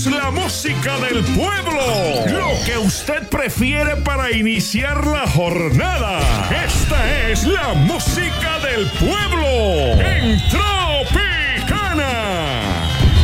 La música del pueblo, lo que usted prefiere para iniciar la jornada. Esta es la música del pueblo.